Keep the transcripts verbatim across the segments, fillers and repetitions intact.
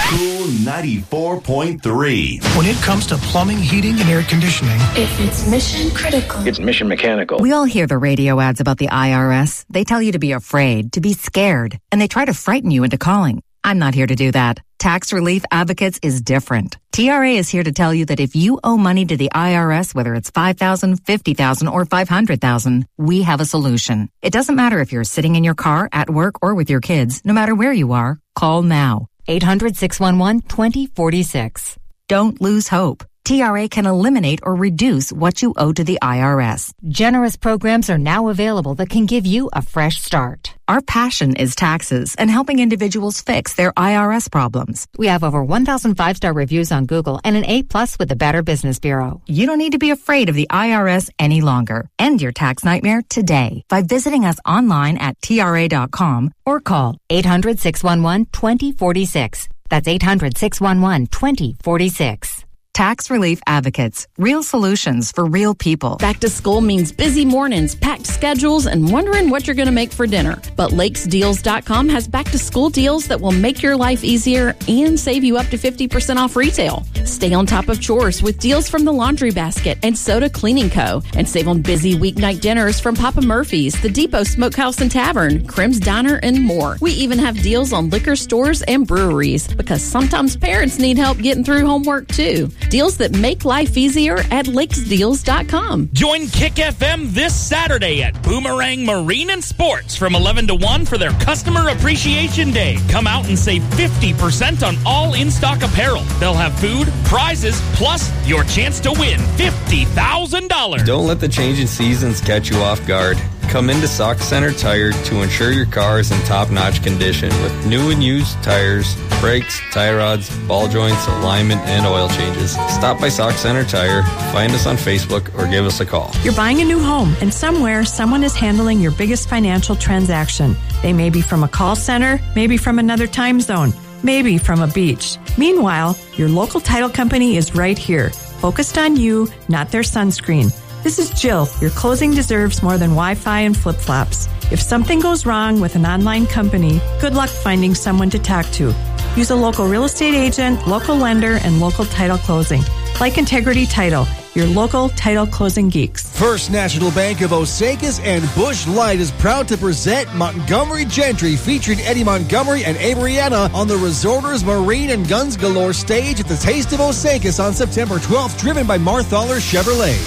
Cool ninety-four point three. When it comes to plumbing, heating, and air conditioning, if it's mission critical, it's Mission Mechanical. We all hear the radio ads about the I R S. They tell you to be afraid, to be scared, and they try to frighten you into calling. I'm not here to do that. Tax Relief Advocates is different. T R A is here to tell you that if you owe money to the I R S, whether it's five thousand dollars, fifty thousand dollars, or five hundred thousand dollars, we have a solution. It doesn't matter if you're sitting in your car, at work, or with your kids. No matter where you are, call now. eight hundred, six one one, two zero four six. Don't lose hope. T R A can eliminate or reduce what you owe to the I R S. Generous programs are now available that can give you a fresh start. Our passion is taxes and helping individuals fix their I R S problems. We have over one thousand five-star reviews on Google and an A plus with the Better Business Bureau. You don't need to be afraid of the I R S any longer. End your tax nightmare today by visiting us online at T R A dot com or call eight hundred, six one one, two zero four six. That's eight hundred, six one one, two zero four six. Tax Relief Advocates. Real solutions for real people. Back to school means busy mornings, packed schedules, and wondering what you're going to make for dinner. But Lakes Deals dot com has back to school deals that will make your life easier and save you up to fifty percent off retail. Stay on top of chores with deals from the Laundry Basket and Soda Cleaning Co. And save on busy weeknight dinners from Papa Murphy's, The Depot Smokehouse and Tavern, Crim's Diner, and more. We even have deals on liquor stores and breweries because sometimes parents need help getting through homework too. Deals that make life easier at Lakes Deals dot com. Join Kick F M this Saturday at Boomerang Marine and Sports from eleven to one for their Customer Appreciation Day. Come out and save fifty percent on all in-stock apparel. They'll have food, prizes, plus your chance to win fifty thousand dollars. Don't let the changing seasons catch you off guard. Come into Sock Center Tire to ensure your car is in top-notch condition with new and used tires, brakes, tie rods, ball joints, alignment, and oil changes. Stop by Sock Center Tire, find us on Facebook, or give us a call. You're buying a new home, and somewhere someone is handling your biggest financial transaction. They may be from a call center, maybe from another time zone, maybe from a beach. Meanwhile, your local title company is right here, focused on you, not their sunscreen. This is Jill. Your closing deserves more than Wi-Fi and flip-flops. If something goes wrong with an online company, good luck finding someone to talk to. Use a local real estate agent, local lender, and local title closing. Like Integrity Title, your local title closing geeks. First National Bank of Osakis and Busch Light is proud to present Montgomery Gentry, featuring Eddie Montgomery and Averiana on the Resorters Marine and Guns Galore stage at the Taste of Osakis on September twelfth, driven by Marthaler Chevrolet.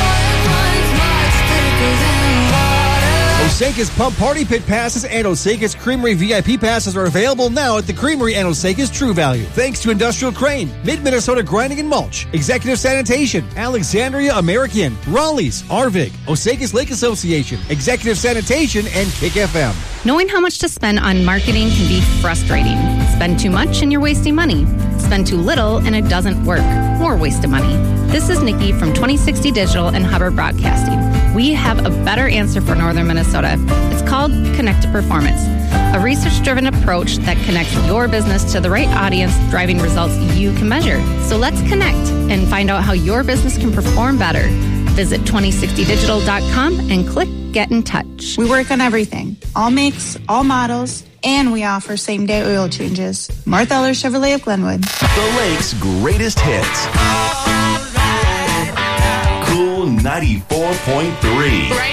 Osakis Pump Party Pit Passes and Osakis Creamery V I P Passes are available now at the Creamery and Osakis True Value. Thanks to Industrial Crane, Mid-Minnesota Grinding and Mulch, Executive Sanitation, Alexandria American, Raleigh's, Arvig, Osakis Lake Association, Executive Sanitation, and Kick F M. Knowing how much to spend on marketing can be frustrating. Spend too much and you're wasting money. Spend too little and it doesn't work. More waste of money. This is Nikki from twenty sixty Digital and Hubbard Broadcasting. We have a better answer for Northern Minnesota. It's called Connected Performance, a research-driven approach that connects your business to the right audience, driving results you can measure. So let's connect and find out how your business can perform better. Visit twenty sixty digital dot com and click Get in Touch. We work on everything, all makes, all models, and we offer same-day oil changes. Marthaler Chevrolet of Glenwood. The Lake's greatest hits. Cool ninety-four point three.